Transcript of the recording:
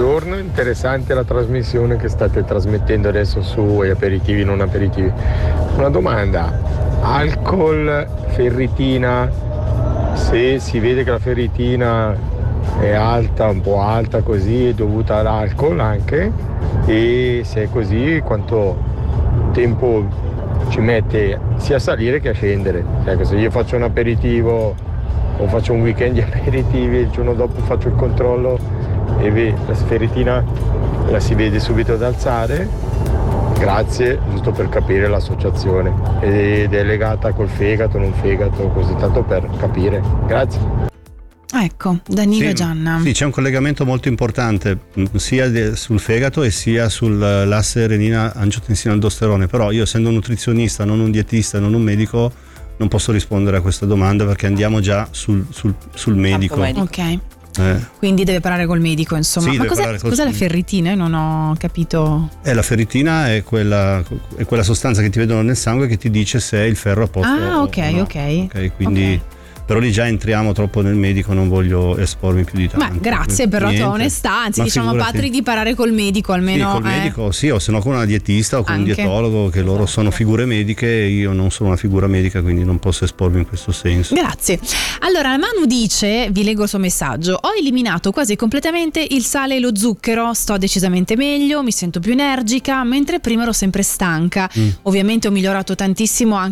Buongiorno, interessante la trasmissione che state trasmettendo adesso su aperitivi non aperitivi. Una domanda, alcol, ferritina, se si vede che la ferritina è alta, un po' alta così, è dovuta all'alcol anche, e se è così quanto tempo ci mette sia a salire che a scendere. Ecco, se io faccio un aperitivo o faccio un weekend di aperitivi, il giorno dopo faccio il controllo e la ferritina la si vede subito ad alzare. Grazie, giusto per capire l'associazione, ed è legata col fegato, non fegato, così tanto per capire. Grazie. Ecco, Danilo e Gianna. Sì, c'è un collegamento molto importante sia sul fegato e sia sull'asse renina-angiotensina-aldosterone, però io, essendo un nutrizionista, non un dietista, non un medico, non posso rispondere a questa domanda perché andiamo già sul medico. Ok. Quindi deve parlare col medico, insomma. Sì, ma cos'è la ferritina? Io non ho capito. La ferritina è quella sostanza che ti vedono nel sangue che ti dice se il ferro a posto. Ok. Quindi però lì già entriamo troppo nel medico, non voglio espormi più di tanto. Ma grazie per la tua onestà, anzi diciamo a Patri di parlare col medico almeno. Sì, col medico, sì, o se no con una dietista o con un dietologo, che loro sono figure mediche, io non sono una figura medica, quindi non posso espormi in questo senso. Grazie. Allora Manu dice, vi leggo il suo messaggio: ho eliminato quasi completamente il sale e lo zucchero, sto decisamente meglio, mi sento più energica, mentre prima ero sempre stanca. Ovviamente ho migliorato tantissimo anche